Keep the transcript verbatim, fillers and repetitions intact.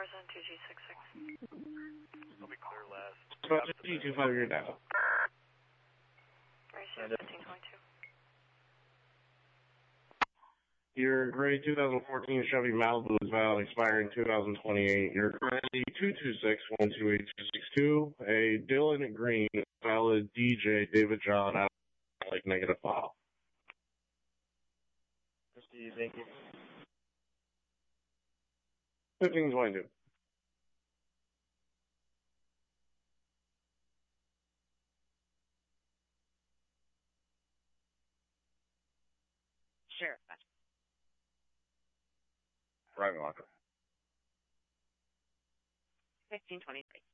four seven two G six six. I'll be clear last. G two five, you're down. Receive fifteen twenty-two. Your gray two thousand fourteen Chevy Malibu is valid, expiring two thousand twenty-eight. Your currently two two six one two eight two six two. A Dylan Green, valid D J David John, out like negative file. Proceed, thank you. fifteen twenty-two. Sure. Private locker. fifteen twenty-three.